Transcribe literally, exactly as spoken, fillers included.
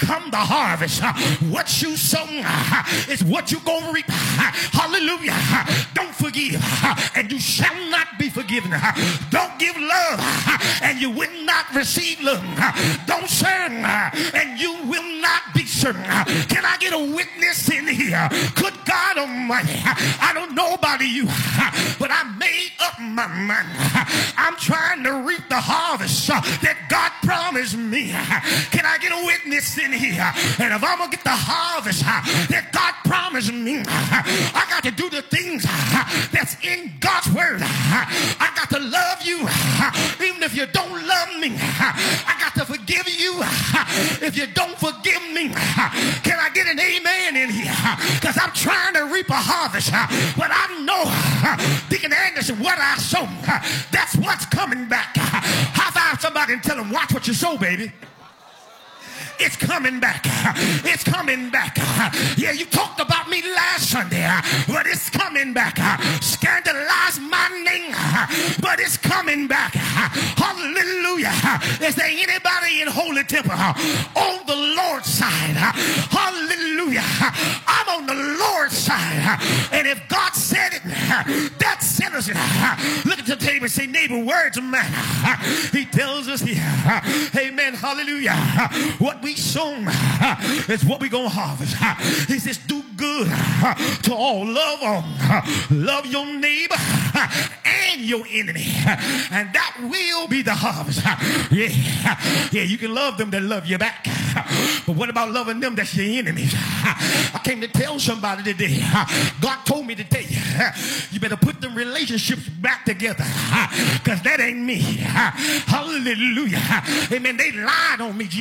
become the harvest. What you sow is what you're going to reap. Hallelujah. Don't forgive, and you shall not be forgiven. Don't give love, and you will not receive love. Don't serve, and you will not be served. Can I get a witness in here? Good God Almighty, I don't know about you, but I made up my mind. I'm trying to reap the harvest that God promised me. Can I get a witness in here? And if I'm going to get the harvest that God promised me, I got to do the things that's in God's word. I got to love you even if you don't love me. I got to forgive you if you don't forgive me. Can I get an amen in here? Because I'm trying to reap a harvest, but I know, Deacon Anderson, what I sow, that's what's coming back. High five somebody and tell them, watch what you sow, baby. It's coming back. It's coming back. Yeah, you talked about me last Sunday, but it's coming back. Scandalize my name, but it's coming back. Hallelujah. Is there anybody in Holy Temple on the Lord's side? Hallelujah. I'm on the Lord's side. And if God said it, that settles it. Look at the table and say, neighbor, words of man. He tells us here, amen, hallelujah, what we sow is what we're going to harvest. He says, do good to all. Love on. Love your neighbor and your enemy. And that will be the harvest. Yeah. Yeah, you can love them that love you back. But what about loving them that's your enemies? I came to tell somebody today, God told me to tell you, you better put them relationships back together, because that ain't me. Hallelujah. Amen. They lied on me.